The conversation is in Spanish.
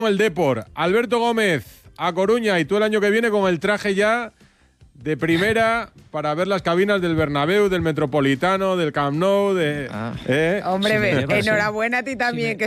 El Depor, Alberto Gómez, a Coruña, y tú el año que viene con el traje ya de primera para ver las cabinas del Bernabéu, del Metropolitano, del Camp Nou, Hombre, Sí, enhorabuena a ti también.